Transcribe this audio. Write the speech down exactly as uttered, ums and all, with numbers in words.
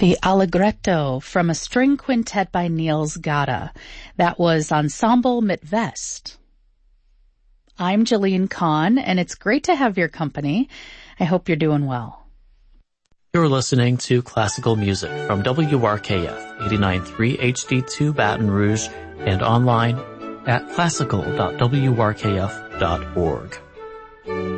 The Allegretto from a string quintet by Niels Gade. That was Ensemble mit West. I'm Jalene Kahn, and it's great to have your company. I hope you're doing well. You're listening to classical music from W R K F eighty-nine point three H D two Baton Rouge and online at classical dot w r k f dot org.